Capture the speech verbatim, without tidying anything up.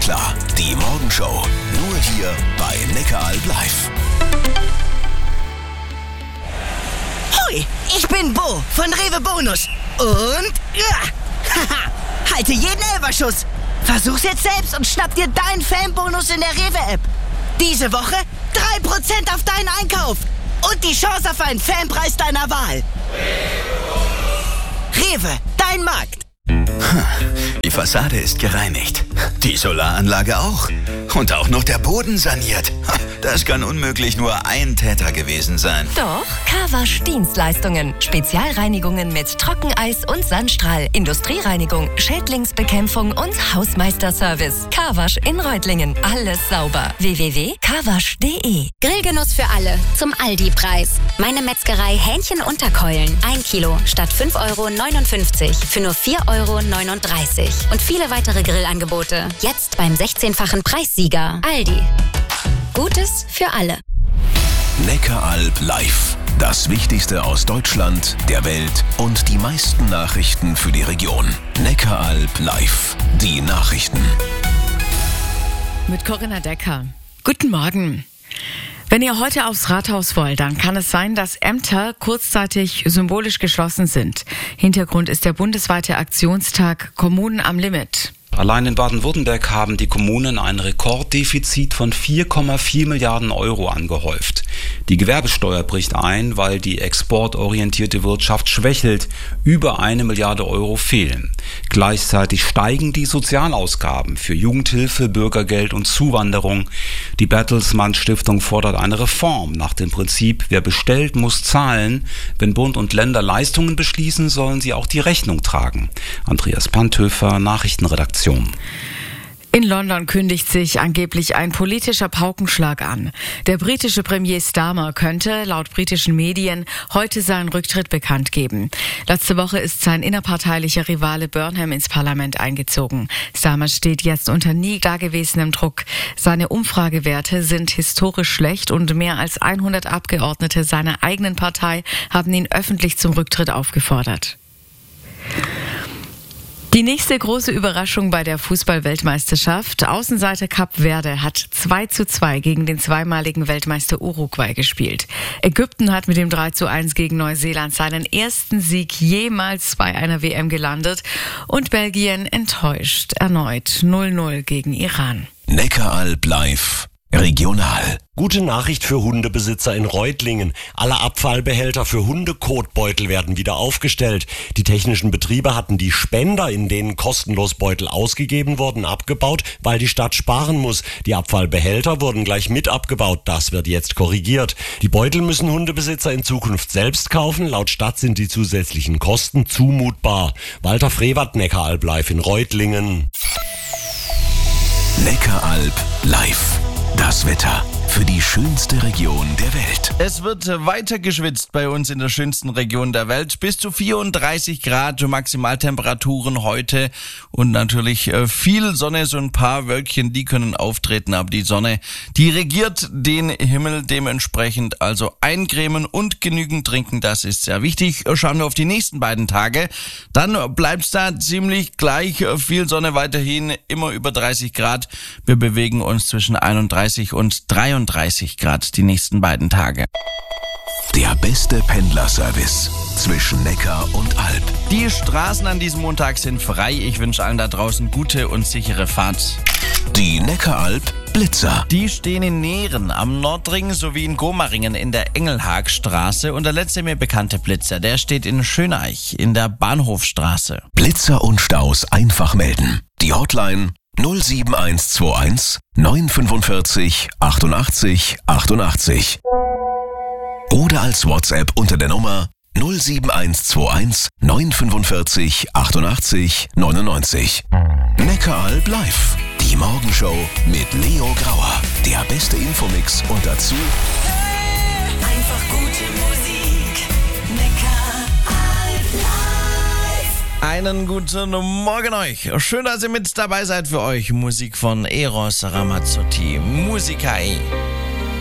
klar, die Morgenshow. Nur hier bei Neckaralb live. Hoi, ich bin Bo von Rewe Bonus. Und ja, haha, halte jeden Elferschuss. Versuch's jetzt selbst und schnapp dir deinen Fanbonus in der Rewe-App. Diese Woche drei Prozent auf deinen Einkauf. Und die Chance auf einen Fanpreis deiner Wahl. Rewe, dein Markt. Die Fassade ist gereinigt. Die Solaranlage auch. Und auch noch der Boden saniert. Das kann unmöglich nur ein Täter gewesen sein. Doch, Carwasch Dienstleistungen. Spezialreinigungen mit Trockeneis und Sandstrahl, Industriereinigung, Schädlingsbekämpfung und Hausmeisterservice. Carwasch in Reutlingen. Alles sauber. w w w punkt carwasch punkt de. Grillgenuss für alle. Zum Aldi-Preis. Meine Metzgerei Hähnchen-Unterkeulen. Ein Kilo statt fünf Euro neunundfünfzig für nur vier Euro neununddreißig. Und viele weitere Grillangebote. Jetzt beim sechzehnfachen Preissieger. Aldi. Gutes für alle. Neckaralb live. Das Wichtigste aus Deutschland, der Welt und die meisten Nachrichten für die Region. Neckaralb live. Die Nachrichten. Mit Corinna Decker. Guten Morgen. Wenn ihr heute aufs Rathaus wollt, dann kann es sein, dass Ämter kurzzeitig symbolisch geschlossen sind. Hintergrund ist der bundesweite Aktionstag Kommunen am Limit. Allein in Baden-Württemberg haben die Kommunen ein Rekorddefizit von vier Komma vier Milliarden Euro angehäuft. Die Gewerbesteuer bricht ein, weil die exportorientierte Wirtschaft schwächelt. Über eine Milliarde Euro fehlen. Gleichzeitig steigen die Sozialausgaben für Jugendhilfe, Bürgergeld und Zuwanderung. Die Bertelsmann Stiftung fordert eine Reform nach dem Prinzip, wer bestellt, muss zahlen. Wenn Bund und Länder Leistungen beschließen, sollen sie auch die Rechnung tragen. Andreas Panthöfer, Nachrichtenredaktion. In London kündigt sich angeblich ein politischer Paukenschlag an. Der britische Premier Starmer könnte, laut britischen Medien, heute seinen Rücktritt bekannt geben. Letzte Woche ist sein innerparteilicher Rivale Burnham ins Parlament eingezogen. Starmer steht jetzt unter nie dagewesenem Druck. Seine Umfragewerte sind historisch schlecht und mehr als hundert Abgeordnete seiner eigenen Partei haben ihn öffentlich zum Rücktritt aufgefordert. Die nächste große Überraschung bei der Fußball-Weltmeisterschaft. Außenseiter Kap Verde hat zwei zu zwei gegen den zweimaligen Weltmeister Uruguay gespielt. Ägypten hat mit dem drei zu eins gegen Neuseeland seinen ersten Sieg jemals bei einer W M gelandet. Und Belgien enttäuscht erneut null null gegen Iran. Neckaralb live. Regional. Gute Nachricht für Hundebesitzer in Reutlingen. Alle Abfallbehälter für Hundekotbeutel werden wieder aufgestellt. Die technischen Betriebe hatten die Spender, in denen kostenlos Beutel ausgegeben wurden, abgebaut, weil die Stadt sparen muss. Die Abfallbehälter wurden gleich mit abgebaut. Das wird jetzt korrigiert. Die Beutel müssen Hundebesitzer in Zukunft selbst kaufen. Laut Stadt sind die zusätzlichen Kosten zumutbar. Walter Frevert, Neckaralb live in Reutlingen. Neckaralb live. Das Wetter für die schönste Region der Welt. Es wird weiter geschwitzt bei uns in der schönsten Region der Welt. Bis zu vierunddreißig Grad Maximaltemperaturen heute und natürlich viel Sonne, so ein paar Wölkchen, die können auftreten, aber die Sonne, die regiert den Himmel dementsprechend. Also eincremen und genügend trinken, das ist sehr wichtig. Schauen wir auf die nächsten beiden Tage. Dann bleibt's da ziemlich gleich, viel Sonne weiterhin, immer über dreißig Grad. Wir bewegen uns zwischen einunddreißig und dreiunddreißig Grad die nächsten beiden Tage. Der beste Pendlerservice zwischen Neckar und Alb. Die Straßen an diesem Montag sind frei. Ich wünsche allen da draußen gute und sichere Fahrt. Die Neckaralb Blitzer. Die stehen in Nehren am Nordring sowie in Gomaringen in der Engelhagstraße. Und der letzte mir bekannte Blitzer, der steht in Schöneich in der Bahnhofstraße. Blitzer und Staus einfach melden. Die Hotline null sieben eins zwei eins neun fünfundvierzig achtundachtzig achtundachtzig. Oder als WhatsApp unter der Nummer null sieben eins zwei eins neun fünfundvierzig achtundachtzig neunundneunzig. Neckaralb live. Die Morgenshow mit Leo Grauer. Der beste Infomix und dazu Einfach gute Musik. Neckaralb live. Einen guten Morgen euch. Schön, dass ihr mit dabei seid für euch. Musik von Eros Ramazzotti. Musicae.